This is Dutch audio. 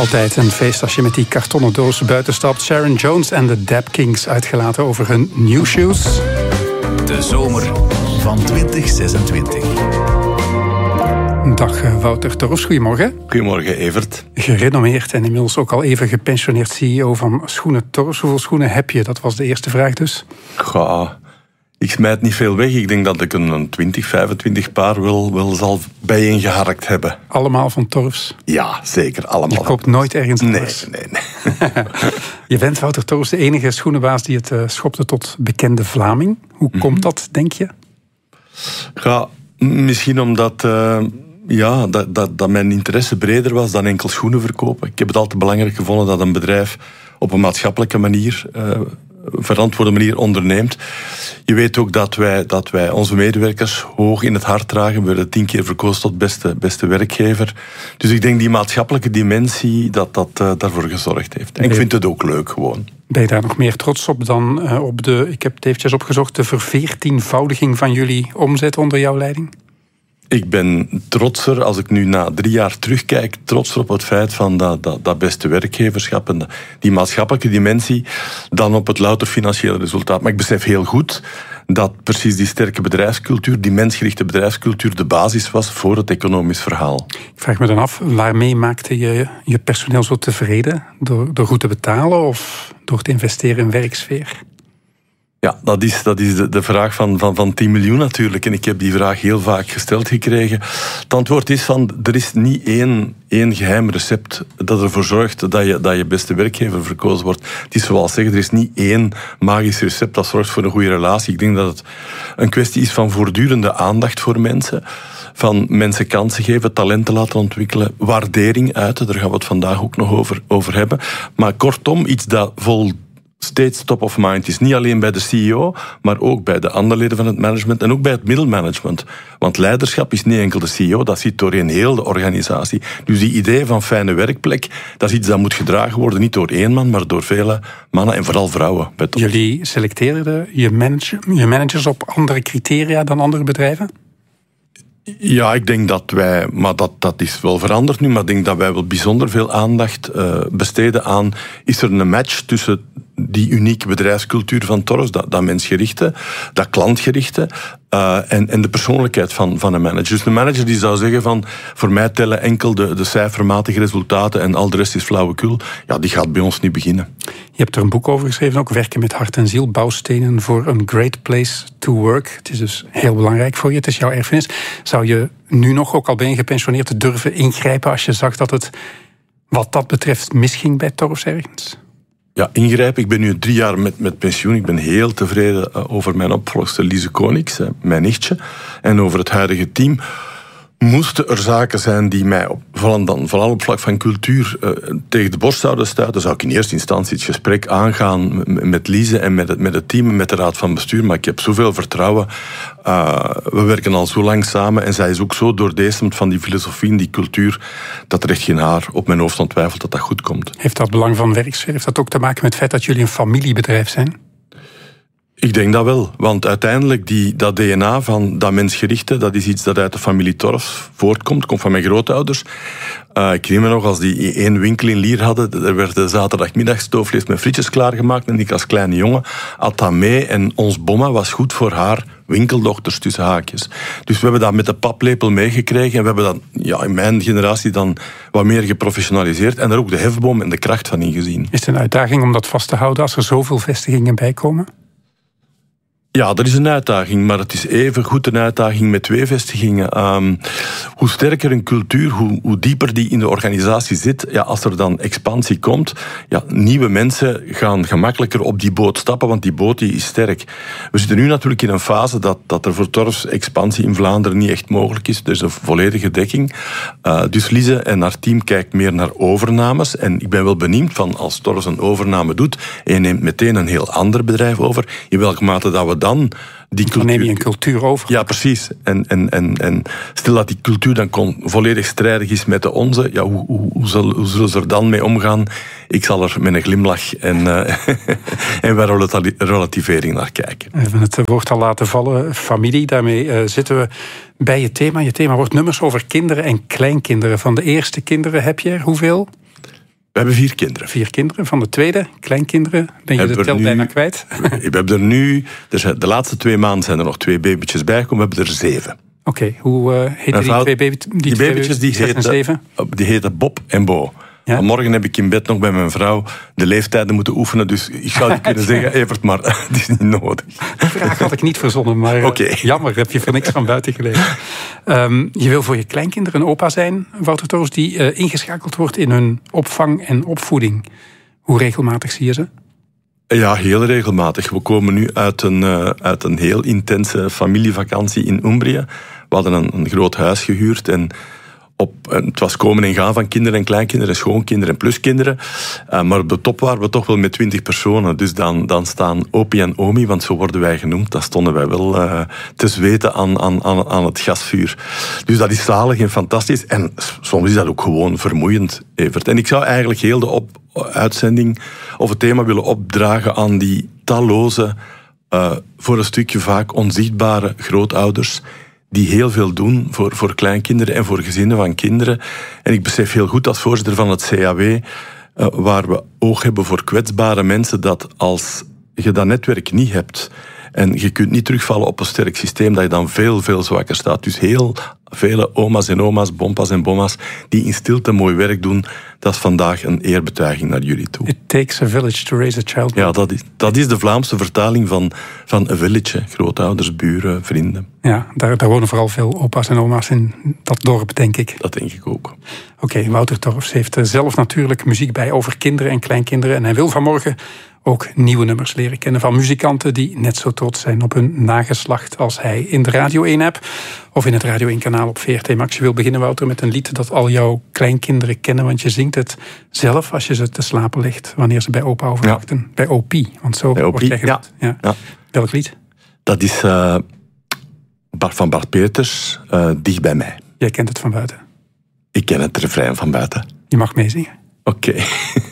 Altijd een feest als je met die kartonnen doos buiten stapt. Sharon Jones en de Dap Kings uitgelaten over hun New Shoes. De zomer van 2026. Dag Wouter Torfs, goedemorgen. Goedemorgen Evert. Gerenommeerd en inmiddels ook al even gepensioneerd CEO van Schoenen Torfs. Hoeveel schoenen heb je? Dat was de eerste vraag dus. Goh, ik smijt niet veel weg. Ik denk dat ik een 20, 25 paar wel zal bijeengeharkt hebben. Allemaal van Torfs? Ja, zeker. Allemaal. Je koopt nooit ergens anders? Nee. Je bent, Wouter Torfs, de enige schoenenbaas die het schopte tot bekende Vlaming. Hoe komt dat, denk je? Ja, misschien omdat... dat mijn interesse breder was dan enkel schoenen verkopen. Ik heb het altijd belangrijk gevonden dat een bedrijf op een maatschappelijke manier, verantwoorde manier onderneemt. Je weet ook dat wij onze medewerkers hoog in het hart dragen. We werden 10 keer verkozen tot beste werkgever. Dus ik denk die maatschappelijke dimensie dat daarvoor gezorgd heeft. En ik vind het ook leuk gewoon. Ben je daar nog meer trots op dan op de, ik heb het eventjes opgezocht, de verveertienvoudiging van jullie omzet onder jouw leiding? Ik ben trotser, als ik nu na 3 jaar terugkijk, trotser op het feit van dat beste werkgeverschap en die maatschappelijke dimensie, dan op het louter financiële resultaat. Maar ik besef heel goed dat precies die sterke bedrijfscultuur, die mensgerichte bedrijfscultuur, de basis was voor het economisch verhaal. Ik vraag me dan af, waarmee maakte je personeel zo tevreden? Door goed te betalen of door te investeren in werksfeer? Ja, dat is de vraag van 10 miljoen natuurlijk. En ik heb die vraag heel vaak gesteld gekregen. Het antwoord is er is niet één geheim recept dat ervoor zorgt dat je beste werkgever verkozen wordt. Het is zoals zeggen, er is niet één magisch recept dat zorgt voor een goede relatie. Ik denk dat het een kwestie is van voortdurende aandacht voor mensen. Van mensen kansen geven, talenten laten ontwikkelen, waardering uiten. Daar gaan we het vandaag ook nog over hebben. Maar kortom, iets dat steeds top of mind is. Niet alleen bij de CEO, maar ook bij de andere leden van het management en ook bij het middelmanagement. Want leiderschap is niet enkel de CEO, dat zit doorheen heel de organisatie. Dus die idee van fijne werkplek, dat is iets dat moet gedragen worden, niet door 1 man, maar door vele mannen en vooral vrouwen. Jullie selecteerden je managers op andere criteria dan andere bedrijven? Ja, ik denk dat wij, maar dat is wel veranderd nu, maar ik denk dat wij wel bijzonder veel aandacht besteden aan, is er een match tussen die unieke bedrijfscultuur van Torfs, dat mensgerichte, dat klantgerichte, en de persoonlijkheid van een manager. Dus een manager die zou zeggen van, voor mij tellen enkel de cijfermatige resultaten en al de rest is flauwekul, ja, die gaat bij ons niet beginnen. Je hebt er een boek over geschreven, ook Werken met hart en ziel, bouwstenen voor een great place to work. Het is dus heel belangrijk voor je, het is jouw erfenis. Zou je nu nog, ook al ben je gepensioneerd, durven ingrijpen als je zag dat het wat dat betreft misging bij Torfs ergens? Ja, ingrijpen. Ik ben nu 3 jaar met pensioen. Ik ben heel tevreden over mijn opvolgster Lise Konings, mijn nichtje, en over het huidige team. Moesten er zaken zijn die mij, vooral op vlak van cultuur, tegen de borst zouden stuiten, zou ik in eerste instantie het gesprek aangaan met Lise en met het team en met de raad van bestuur. Maar ik heb zoveel vertrouwen. We werken al zo lang samen en zij is ook zo doordezemd van die filosofie en die cultuur dat er echt geen haar op mijn hoofd aan twijfelt dat goed komt. Heeft dat belang van werksfeer, heeft dat ook te maken met het feit dat jullie een familiebedrijf zijn? Ik denk dat wel, want uiteindelijk dat DNA van dat mensgerichte, dat is iets dat uit de familie Torfs voortkomt, komt van mijn grootouders. Ik herinner me nog, als die 1 winkel in Lier hadden, er werd de zaterdagmiddag stoofvlees met frietjes klaargemaakt en ik als kleine jongen at dat mee en ons bomma was goed voor haar winkeldochters tussen haakjes. Dus we hebben dat met de paplepel meegekregen en we hebben dat in mijn generatie dan wat meer geprofessionaliseerd en er ook de hefboom en de kracht van ingezien. Is het een uitdaging om dat vast te houden als er zoveel vestigingen bij komen? Ja, dat is een uitdaging, maar het is even goed een uitdaging met 2 vestigingen. Hoe sterker een cultuur, hoe dieper die in de organisatie zit, ja, als er dan expansie komt, ja, nieuwe mensen gaan gemakkelijker op die boot stappen, want die boot die is sterk. We zitten nu natuurlijk in een fase dat er voor Torfs expansie in Vlaanderen niet echt mogelijk is. Er is een volledige dekking. Dus Lise en haar team kijkt meer naar overnames. En ik ben wel benieuwd van, als Torfs een overname doet en je neemt meteen een heel ander bedrijf over, in welke mate dat we dan die cultuur... Dan neem je een cultuur over. Ja, precies. En stel dat die cultuur dan volledig strijdig is met de onze, ja, hoe zullen ze er dan mee omgaan? Ik zal er met een glimlach en bij relativering naar kijken. We hebben het woord al laten vallen, familie. Daarmee zitten we bij je thema. Je thema wordt nummers over kinderen en kleinkinderen. Van de eerste kinderen heb je er hoeveel? We hebben 4 kinderen. 4 kinderen. Van de tweede, kleinkinderen, ben je de tel bijna kwijt? We hebben er nu, de laatste 2 maanden zijn er nog 2 babytjes bijgekomen. We hebben er 7. Oké, hoe heten die 2 baby's? Die babytjes die heten Bob en Bo. Ja? Vanmorgen heb ik in bed nog bij mijn vrouw de leeftijden moeten oefenen. Dus ik zou niet kunnen zeggen, Evert, maar het is niet nodig. Die vraag had ik niet verzonnen, maar jammer, heb je voor niks van buiten gelezen. Je wil voor je kleinkinderen een opa zijn, Wouter Torfs, die ingeschakeld wordt in hun opvang en opvoeding. Hoe regelmatig zie je ze? Ja, heel regelmatig. We komen nu uit een heel intense familievakantie in Umbrië. We hadden een groot huis gehuurd en het was komen en gaan van kinderen en kleinkinderen, schoonkinderen en pluskinderen. Maar op de top waren we toch wel met 20 personen. Dus dan staan opie en omi, want zo worden wij genoemd. Dan stonden wij wel te zweten aan het gasvuur. Dus dat is zalig en fantastisch. En soms is dat ook gewoon vermoeiend, Evert. En ik zou eigenlijk heel de uitzending of het thema willen opdragen aan die talloze, voor een stukje vaak onzichtbare grootouders die heel veel doen voor kleinkinderen en voor gezinnen van kinderen. En ik besef heel goed als voorzitter van het CAW, waar we oog hebben voor kwetsbare mensen, dat als je dat netwerk niet hebt en je kunt niet terugvallen op een sterk systeem, dat je dan veel, veel zwakker staat. Dus heel vele oma's en oma's, bompas en bomma's, die in stilte mooi werk doen, dat is vandaag een eerbetuiging naar jullie toe. It takes a village to raise a child. Ja, dat is de Vlaamse vertaling van een village. Grootouders, buren, vrienden. Ja, daar wonen vooral veel opa's en oma's in dat dorp, denk ik. Dat denk ik ook. Oké, Wouter Torfs heeft zelf natuurlijk muziek bij over kinderen en kleinkinderen. En hij wil vanmorgen ook nieuwe nummers leren kennen van muzikanten die net zo trots zijn op hun nageslacht als hij. In de Radio 1-app of in het Radio 1-kanaal op VRT Max. Je wil beginnen, Wouter, met een lied dat al jouw kleinkinderen kennen, want je zingt het zelf als je ze te slapen legt, wanneer ze bij opa overnachten. Ja. Bij Opie, want zo wordt jij genoemd. Ja. Welk lied? Dat is van Bart Peters, Dicht bij mij. Jij kent het van buiten? Ik ken het refrein van buiten. Je mag meezingen. Oké.